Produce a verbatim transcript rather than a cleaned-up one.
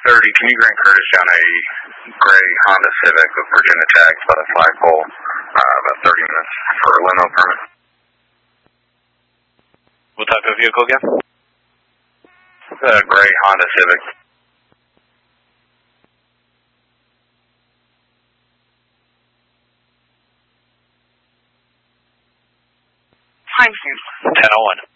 thirty, can you grant courtesy on a gray Honda Civic with Virginia tags by the flagpole, uh, about thirty minutes for a limo permit? What type of vehicle again? The gray Honda Civic. Timestamp. ten oh one.